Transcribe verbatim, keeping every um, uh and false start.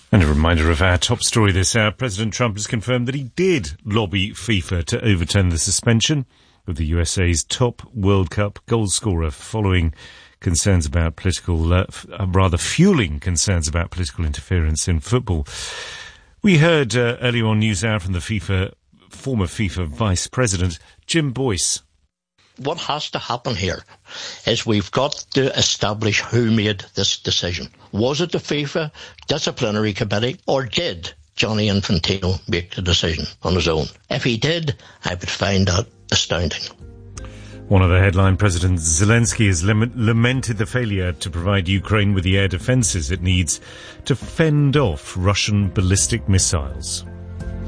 And a reminder of our top story this hour. President Trump has confirmed that he did lobby FIFA to overturn the suspension of the U S A's top World Cup goal scorer following concerns about political, uh, f- uh, rather fueling concerns about political interference in football. We heard uh, earlier on NewsHour from the FIFA, former FIFA Vice President, Jim Boyce. What has to happen here is we've got to establish who made this decision. Was it the FIFA Disciplinary Committee, or did Gianni Infantino make the decision on his own? If he did, I would find that astounding. One of the headline, President Zelensky has lam- lamented the failure to provide Ukraine with the air defences it needs to fend off Russian ballistic missiles.